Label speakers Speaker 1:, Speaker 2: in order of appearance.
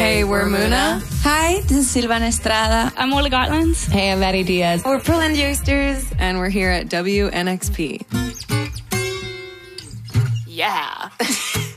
Speaker 1: Hey, we're Muna.
Speaker 2: Hi, this is Silvana Estrada.
Speaker 3: I'm Ola Gotlands.
Speaker 4: Hey, I'm Maddie Diaz.
Speaker 1: We're Portland Youngsters, and we're here at WNXP.
Speaker 3: Yeah.